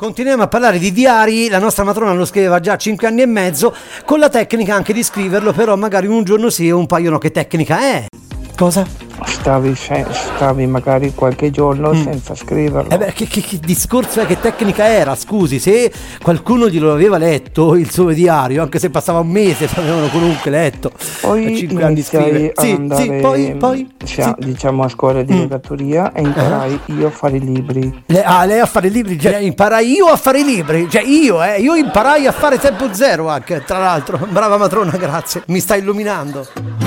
Continuiamo a parlare di diari, la nostra matrona lo scriveva già 5 anni e mezzo, con la tecnica anche di scriverlo, però magari un giorno sì e un paio no. Che tecnica è? Cosa? Stavi magari qualche giorno senza scriverlo. Che discorso è? Che tecnica era? Scusi, se qualcuno glielo aveva letto il suo diario, anche se passava un mese, l'avevano comunque letto. Poi 5 anni scrivere. Poi diciamo a scuola di legatoria e imparai io a fare i libri. Lei a fare i libri? Cioè, imparai io a fare i libri? Cioè io imparai a fare tempo zero anche, tra l'altro. Brava matrona, grazie, mi sta illuminando.